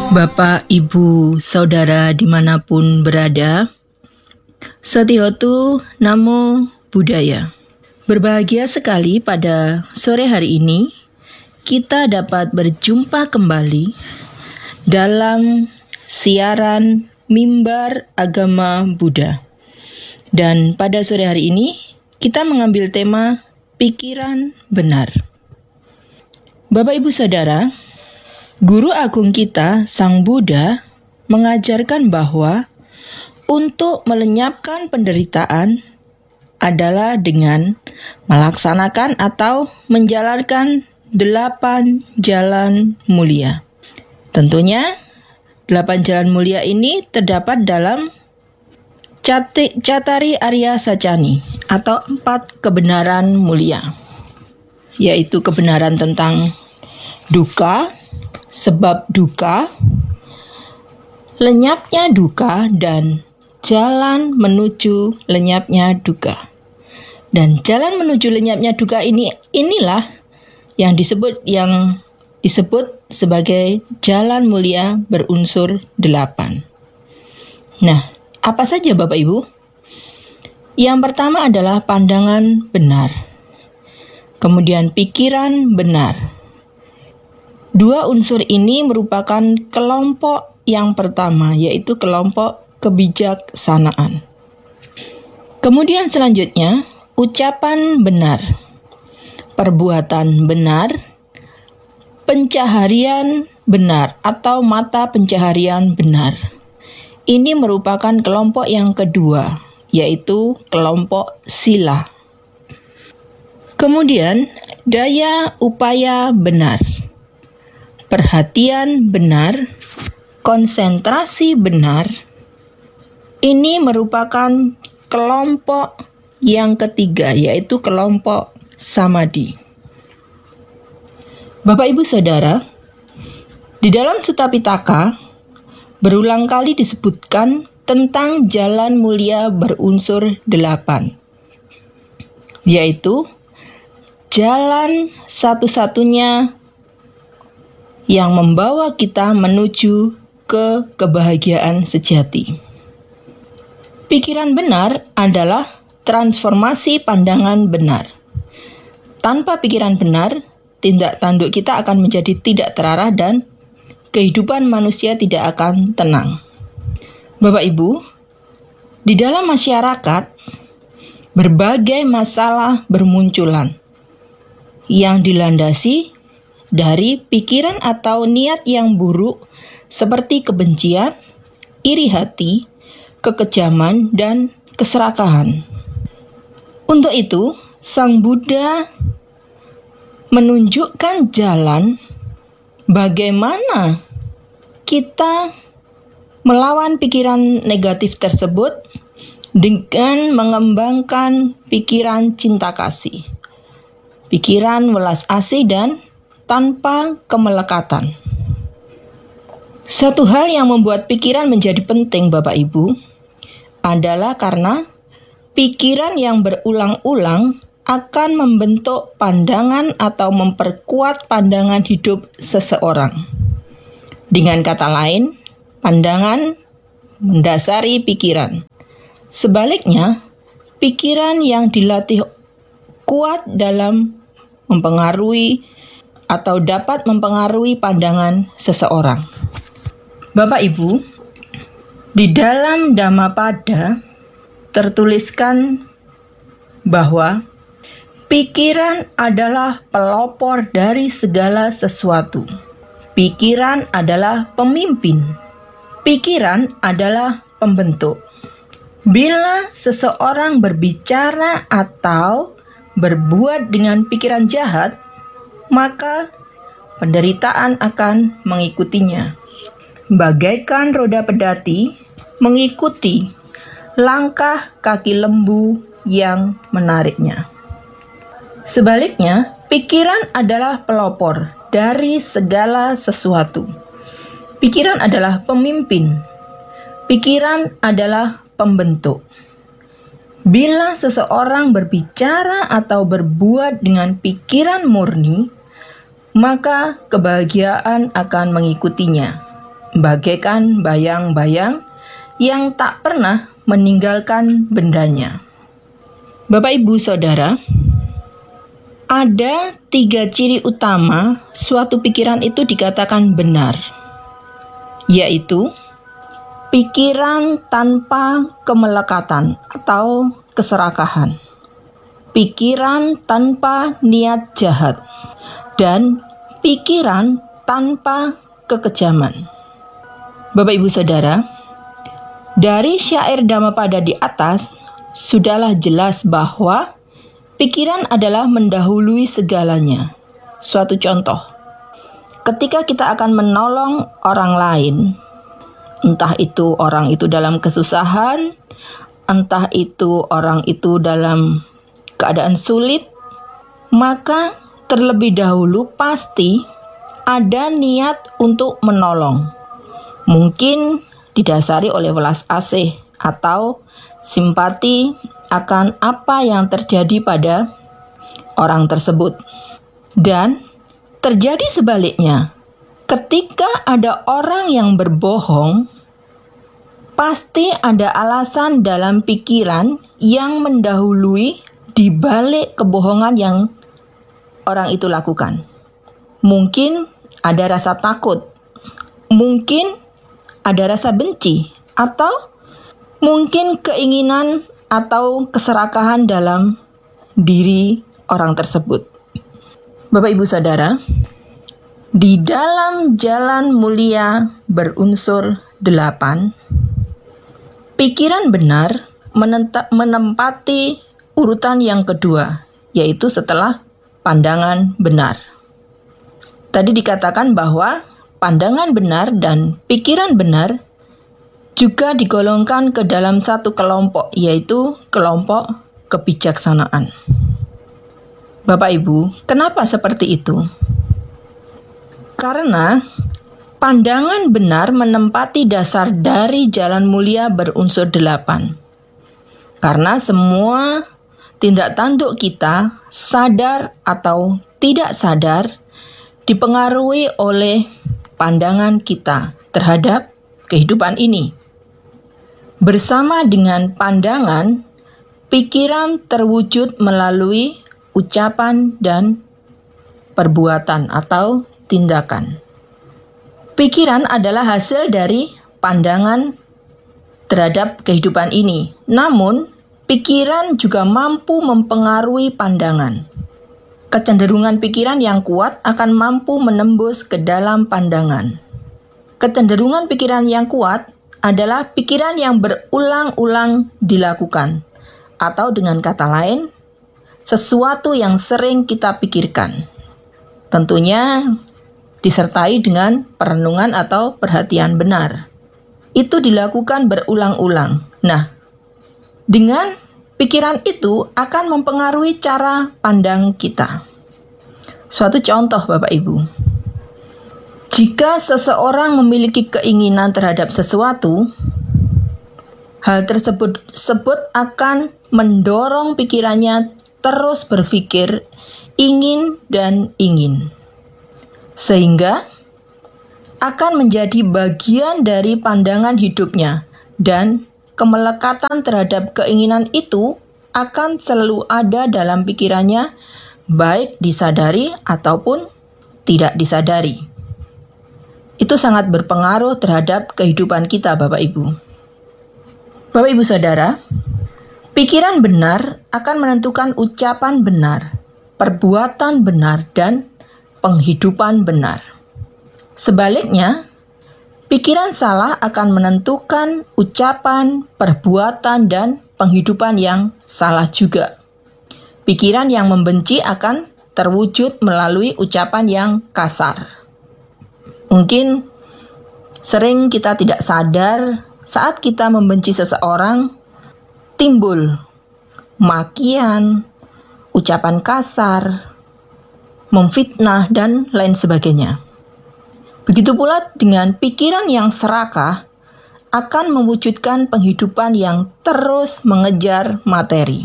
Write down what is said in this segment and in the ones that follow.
Bapak, Ibu, Saudara dimanapun berada, Satihotu Namo Buddhaya. Berbahagia sekali pada sore hari ini kita dapat berjumpa kembali dalam siaran Mimbar Agama Buddha. Dan pada sore hari ini kita mengambil tema pikiran benar. Bapak, Ibu, Saudara, Guru Agung kita, Sang Buddha, mengajarkan bahwa untuk melenyapkan penderitaan adalah dengan melaksanakan atau menjalankan 8 jalan mulia. Tentunya 8 jalan mulia ini terdapat dalam Cattari Arya Sacani atau 4 kebenaran mulia, yaitu kebenaran tentang duka, sebab duka, lenyapnya duka, dan jalan menuju lenyapnya duka. Dan jalan menuju lenyapnya duka inilah yang disebut sebagai jalan mulia berunsur 8. Nah, apa saja Bapak Ibu? Yang pertama adalah pandangan benar. Kemudian pikiran benar. 2 unsur ini merupakan kelompok yang pertama, yaitu kelompok kebijaksanaan. Kemudian selanjutnya, ucapan benar, perbuatan benar, pencaharian benar atau mata pencaharian benar. Ini merupakan kelompok yang kedua, yaitu kelompok sila. Kemudian, daya upaya benar, perhatian benar, konsentrasi benar. Ini merupakan kelompok yang ketiga, yaitu kelompok samadhi. Bapak, Ibu, Saudara, di dalam Sutta Pitaka berulang kali disebutkan tentang jalan mulia berunsur 8, yaitu jalan satu-satunya yang membawa kita menuju ke kebahagiaan sejati. Pikiran benar adalah transformasi pandangan benar. Tanpa pikiran benar, tindak tanduk kita akan menjadi tidak terarah dan kehidupan manusia tidak akan tenang. Bapak Ibu, di dalam masyarakat, berbagai masalah bermunculan yang dilandasi dari pikiran atau niat yang buruk seperti kebencian, iri hati, kekejaman, dan keserakahan. Untuk itu, Sang Buddha menunjukkan jalan bagaimana kita melawan pikiran negatif tersebut dengan mengembangkan pikiran cinta kasih, pikiran welas asih, dan tanpa kemelekatan. Satu hal yang membuat pikiran menjadi penting, Bapak Ibu, adalah karena pikiran yang berulang-ulang akan membentuk pandangan atau memperkuat pandangan hidup seseorang. Dengan kata lain, pandangan mendasari pikiran. Sebaliknya, pikiran yang dilatih kuat dalam mempengaruhi atau dapat mempengaruhi pandangan seseorang. Bapak Ibu, di dalam Dhammapada tertuliskan bahwa pikiran adalah pelopor dari segala sesuatu. Pikiran adalah pemimpin. Pikiran adalah pembentuk. Bila seseorang berbicara atau berbuat dengan pikiran jahat, maka penderitaan akan mengikutinya. Bagaikan roda pedati mengikuti langkah kaki lembu yang menariknya. Sebaliknya, pikiran adalah pelopor dari segala sesuatu. Pikiran adalah pemimpin. Pikiran adalah pembentuk. Bila seseorang berbicara atau berbuat dengan pikiran murni, maka kebahagiaan akan mengikutinya. bagaikan bayang-bayang yang tak pernah meninggalkan bendanya. Bapak, Ibu, Saudara, ada 3 ciri utama suatu pikiran itu dikatakan benar, yaitu pikiran tanpa kemelekatan atau keserakahan, pikiran tanpa niat jahat, dan pikiran tanpa kekejaman. Bapak, Ibu, Saudara, dari syair Dhammapada di atas, sudahlah jelas bahwa pikiran adalah mendahului segalanya. Suatu contoh, ketika kita akan menolong orang lain, entah itu orang itu dalam kesusahan, entah itu orang itu dalam keadaan sulit, maka terlebih dahulu pasti ada niat untuk menolong. Mungkin didasari oleh welas asih atau simpati akan apa yang terjadi pada orang tersebut. Dan terjadi sebaliknya, ketika ada orang yang berbohong, pasti ada alasan dalam pikiran yang mendahului di balik kebohongan yang orang itu lakukan. Mungkin ada rasa takut, mungkin ada rasa benci, atau mungkin keinginan atau keserakahan dalam diri orang tersebut. Bapak, Ibu, Saudara, di dalam jalan mulia berunsur 8, pikiran benar menempati urutan yang kedua, yaitu setelah pandangan benar. Tadi dikatakan bahwa pandangan benar dan pikiran benar juga digolongkan ke dalam satu kelompok, yaitu kelompok kebijaksanaan. Bapak, Ibu, kenapa seperti itu? Karena pandangan benar menempati dasar dari jalan mulia berunsur 8. Karena semua tindak tanduk kita, sadar atau tidak sadar, dipengaruhi oleh pandangan kita terhadap kehidupan ini. Bersama dengan pandangan, pikiran terwujud melalui ucapan dan perbuatan atau tindakan. Pikiran adalah hasil dari pandangan terhadap kehidupan ini. Namun, pikiran juga mampu mempengaruhi pandangan. Kecenderungan pikiran yang kuat akan mampu menembus ke dalam pandangan. Kecenderungan pikiran yang kuat adalah pikiran yang berulang-ulang dilakukan, atau dengan kata lain, sesuatu yang sering kita pikirkan. Tentunya disertai dengan perenungan atau perhatian benar. Itu dilakukan berulang-ulang. Nah, dengan pikiran itu akan mempengaruhi cara pandang kita. Suatu contoh, Bapak, Ibu. Jika seseorang memiliki keinginan terhadap sesuatu, hal tersebut akan mendorong pikirannya terus berpikir ingin dan ingin. Sehingga akan menjadi bagian dari pandangan hidupnya, dan kemelekatan terhadap keinginan itu akan selalu ada dalam pikirannya, baik disadari ataupun tidak disadari. Itu sangat berpengaruh terhadap kehidupan kita, Bapak, Ibu. Bapak, Ibu, Saudara, pikiran benar akan menentukan ucapan benar, perbuatan benar, dan penghidupan benar. Sebaliknya, pikiran salah akan menentukan ucapan, perbuatan, dan penghidupan yang salah juga. Pikiran yang membenci akan terwujud melalui ucapan yang kasar. Mungkin sering kita tidak sadar saat kita membenci seseorang, timbul makian, ucapan kasar, memfitnah, dan lain sebagainya. Begitu pula dengan pikiran yang serakah akan mewujudkan penghidupan yang terus mengejar materi.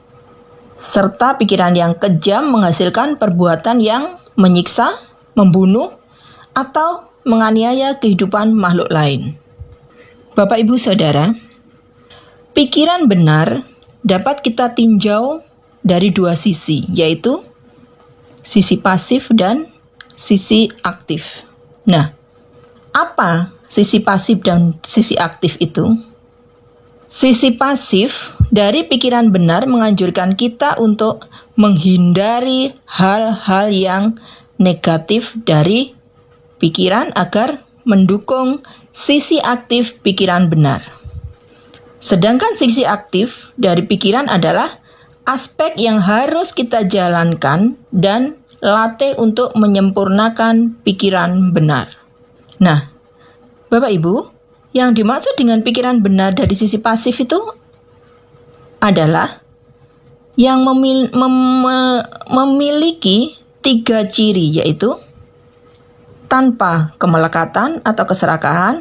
Serta pikiran yang kejam menghasilkan perbuatan yang menyiksa, membunuh, atau menganiaya kehidupan makhluk lain. Bapak, Ibu, Saudara, pikiran benar dapat kita tinjau dari dua sisi, yaitu sisi pasif dan sisi aktif. Nah, apa sisi pasif dan sisi aktif itu? Sisi pasif dari pikiran benar menganjurkan kita untuk menghindari hal-hal yang negatif dari pikiran agar mendukung sisi aktif pikiran benar. Sedangkan sisi aktif dari pikiran adalah aspek yang harus kita jalankan dan latih untuk menyempurnakan pikiran benar. Nah, Bapak Ibu, yang dimaksud dengan pikiran benar dari sisi pasif itu adalah yang memiliki 3 ciri, yaitu tanpa kemelekatan atau keserakahan,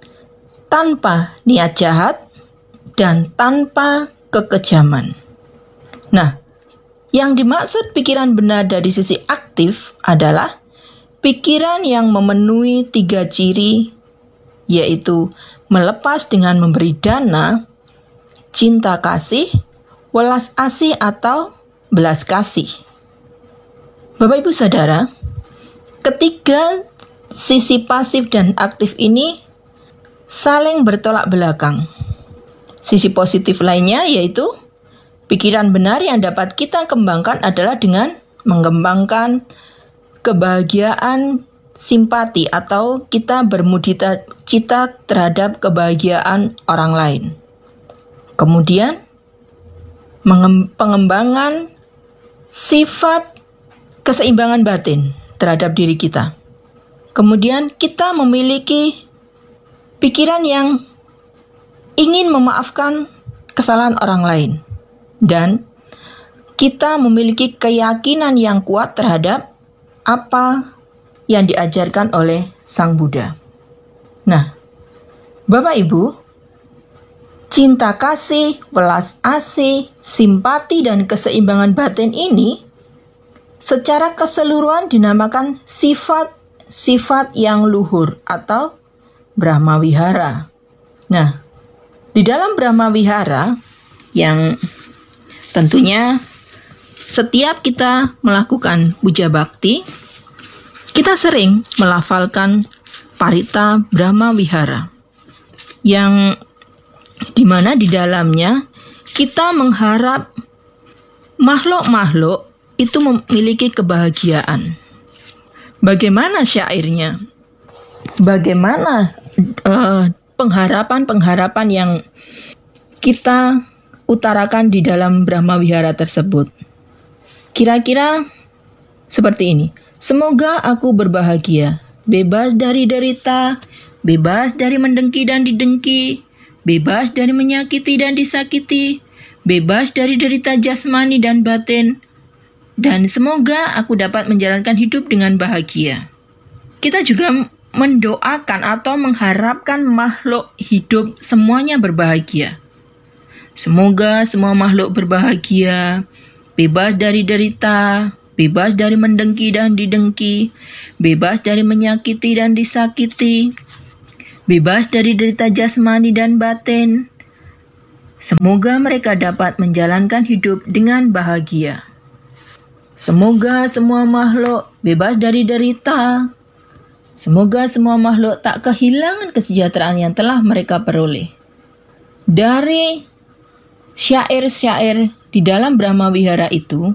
tanpa niat jahat, dan tanpa kekejaman. Nah, yang dimaksud pikiran benar dari sisi aktif adalah pikiran yang memenuhi 3 ciri, yaitu melepas dengan memberi dana, cinta kasih, welas asih atau belas kasih. Bapak, Ibu, Saudara, ketiga sisi pasif dan aktif ini saling bertolak belakang. Sisi positif lainnya yaitu pikiran benar yang dapat kita kembangkan adalah dengan mengembangkan kebahagiaan simpati atau kita bermudicita terhadap kebahagiaan orang lain. Kemudian pengembangan sifat keseimbangan batin terhadap diri kita. Kemudian kita memiliki pikiran yang ingin memaafkan kesalahan orang lain. Dan kita memiliki keyakinan yang kuat terhadap apa yang diajarkan oleh Sang Buddha. Nah, Bapak Ibu, cinta kasih, welas asih, simpati, dan keseimbangan batin ini secara keseluruhan dinamakan sifat-sifat yang luhur atau Brahma Wihara. Nah, di dalam Brahma Wihara yang tentunya setiap kita melakukan puja bakti, kita sering melafalkan Parita Brahma Wihara, yang dimana di dalamnya kita mengharap makhluk-makhluk itu memiliki kebahagiaan. Bagaimana syairnya? Bagaimana pengharapan-pengharapan yang kita utarakan di dalam Brahma Wihara tersebut? Kira-kira seperti ini. Semoga aku berbahagia, bebas dari derita, bebas dari mendengki dan didengki, bebas dari menyakiti dan disakiti, bebas dari derita jasmani dan batin, dan semoga aku dapat menjalankan hidup dengan bahagia. Kita juga mendoakan atau mengharapkan makhluk hidup semuanya berbahagia. Semoga semua makhluk berbahagia, bebas dari derita, bebas dari mendengki dan didengki, bebas dari menyakiti dan disakiti, bebas dari derita jasmani dan batin. Semoga mereka dapat menjalankan hidup dengan bahagia. Semoga semua makhluk bebas dari derita. Semoga semua makhluk tak kehilangan kesejahteraan yang telah mereka peroleh. Dari syair-syair di dalam Brahma Wihara itu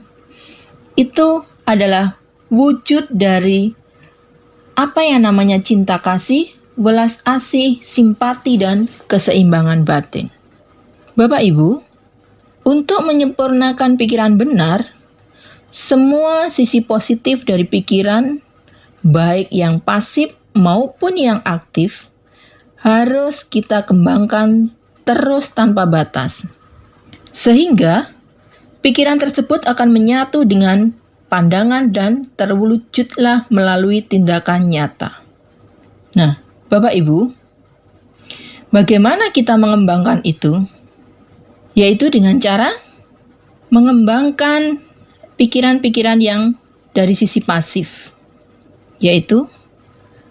adalah wujud dari apa yang namanya cinta kasih, welas asih, simpati, dan keseimbangan batin. Bapak Ibu, untuk menyempurnakan pikiran benar, semua sisi positif dari pikiran, baik yang pasif maupun yang aktif, harus kita kembangkan terus tanpa batas. Sehingga pikiran tersebut akan menyatu dengan pandangan dan terwujudlah melalui tindakan nyata. Nah, Bapak Ibu, bagaimana kita mengembangkan itu? Yaitu dengan cara mengembangkan pikiran-pikiran yang dari sisi pasif, yaitu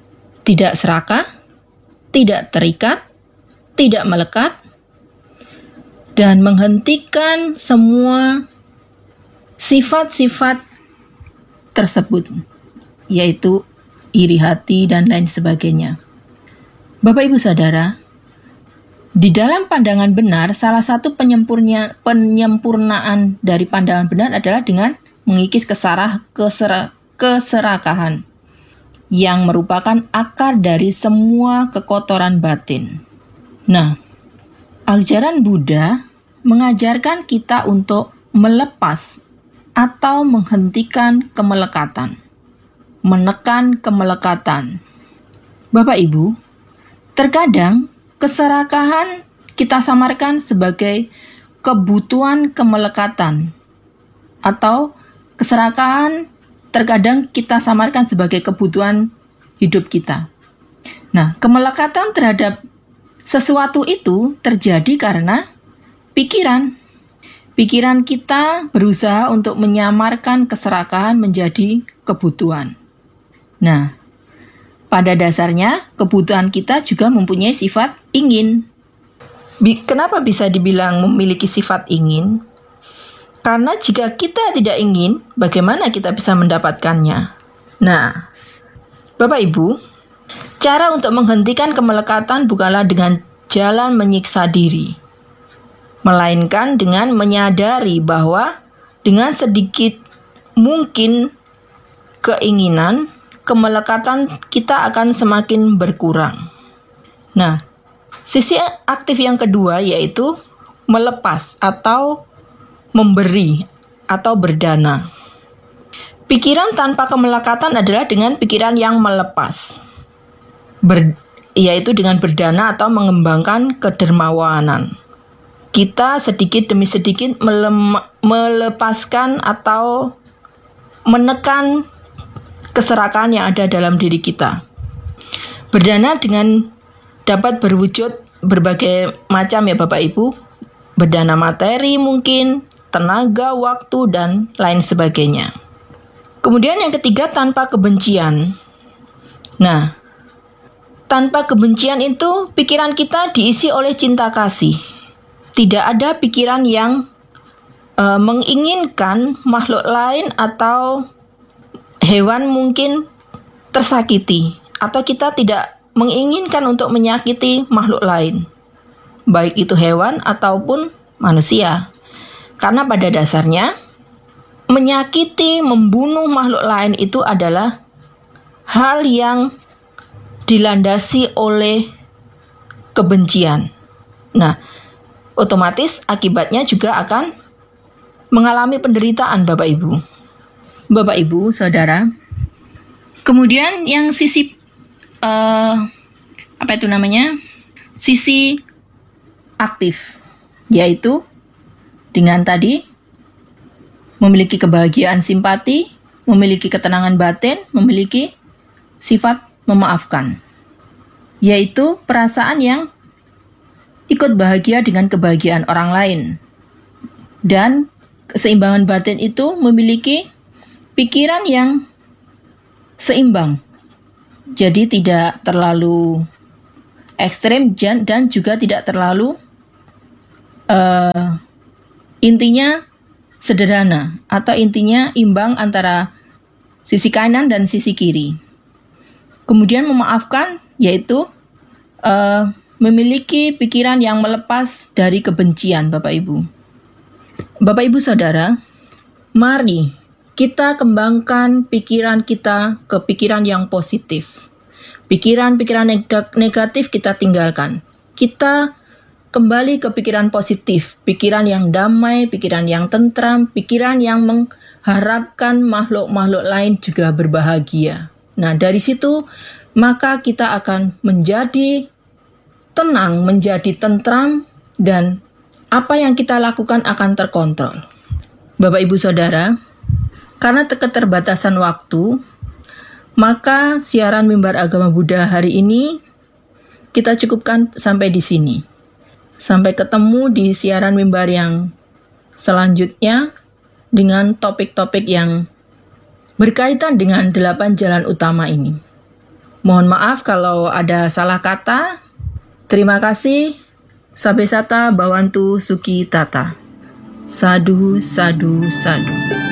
tidak serakah, tidak terikat, tidak melekat, dan menghentikan semua sifat-sifat tersebut, yaitu iri hati dan lain sebagainya. Bapak Ibu Saudara, di dalam pandangan benar, salah satu penyempurnaan dari pandangan benar adalah dengan mengikis keserakahan, yang merupakan akar dari semua kekotoran batin. Nah, ajaran Buddha mengajarkan kita untuk melepas atau menghentikan kemelekatan, menekan kemelekatan. Bapak Ibu, terkadang keserakahan kita samarkan sebagai kebutuhan kemelekatan, atau keserakahan terkadang kita samarkan sebagai kebutuhan hidup kita. Nah, kemelekatan terhadap sesuatu itu terjadi karena pikiran kita berusaha untuk menyamarkan keserakahan menjadi kebutuhan. Nah, pada dasarnya kebutuhan kita juga mempunyai sifat ingin. Kenapa bisa dibilang memiliki sifat ingin? Karena jika kita tidak ingin, bagaimana kita bisa mendapatkannya? Nah, Bapak Ibu, cara untuk menghentikan kemelekatan bukanlah dengan jalan menyiksa diri, melainkan dengan menyadari bahwa dengan sedikit mungkin keinginan, kemelekatan kita akan semakin berkurang. Nah, sisi aktif yang kedua yaitu melepas atau memberi atau berdana. Pikiran tanpa kemelekatan adalah dengan pikiran yang melepas, yaitu dengan berdana atau mengembangkan kedermawanan. Kita sedikit demi sedikit melepaskan atau menekan keserakahan yang ada dalam diri kita. Berdana dengan dapat berwujud berbagai macam ya Bapak Ibu. Berdana materi mungkin, tenaga, waktu, dan lain sebagainya. Kemudian yang ketiga, tanpa kebencian. Nah, tanpa kebencian itu pikiran kita diisi oleh cinta kasih. Tidak ada pikiran yang menginginkan makhluk lain atau hewan mungkin tersakiti, atau kita tidak menginginkan untuk menyakiti makhluk lain, baik itu hewan ataupun manusia. Karena pada dasarnya menyakiti, membunuh makhluk lain itu adalah hal yang dilandasi oleh kebencian. Nah, otomatis akibatnya juga akan mengalami penderitaan Bapak Ibu. Bapak Ibu, Saudara. Kemudian yang sisi sisi aktif, yaitu dengan tadi memiliki kebahagiaan simpati, memiliki ketenangan batin, memiliki sifat memaafkan, yaitu perasaan yang ikut bahagia dengan kebahagiaan orang lain. Dan keseimbangan batin itu memiliki pikiran yang seimbang. Jadi tidak terlalu ekstrem dan juga tidak terlalu intinya sederhana, atau intinya imbang antara sisi kanan dan sisi kiri. Kemudian memaafkan yaitu memiliki pikiran yang melepas dari kebencian Bapak Ibu. Bapak Ibu Saudara, mari kita kembangkan pikiran kita ke pikiran yang positif. Pikiran-pikiran negatif kita tinggalkan. Kita kembali ke pikiran positif, pikiran yang damai, pikiran yang tentram, pikiran yang mengharapkan makhluk-makhluk lain juga berbahagia. Nah, dari situ maka kita akan menjadi tenang, menjadi tentram, dan apa yang kita lakukan akan terkontrol. Bapak Ibu Saudara, karena keterbatasan waktu, maka siaran Mimbar Agama Buddha hari ini kita cukupkan sampai di sini. Sampai ketemu di siaran mimbar yang selanjutnya dengan topik-topik yang berkaitan dengan 8 jalan utama ini. Mohon maaf kalau ada salah kata. Terima kasih. Sabesata Bawantu Suki Tata. Sadu, sadu, sadu.